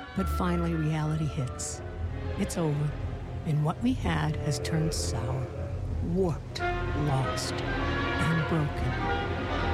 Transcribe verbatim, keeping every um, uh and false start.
But finally, reality hits. It's over, and what we had has turned sour, warped, lost, and broken.